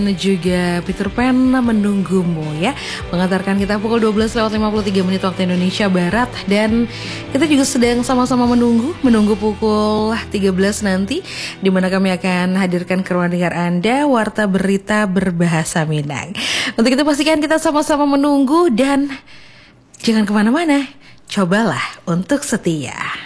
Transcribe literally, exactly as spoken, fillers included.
Dan juga Peter Pan menunggumu ya, mengantarkan kita pukul dua belas lewat lima puluh tiga menit waktu Indonesia Barat. Dan kita juga sedang sama-sama menunggu Menunggu pukul tiga belas nanti, di mana kami akan hadirkan ke ruang dengar Anda Warta Berita Berbahasa Minang. Untuk itu pastikan kita sama-sama menunggu dan jangan kemana-mana, cobalah untuk setia.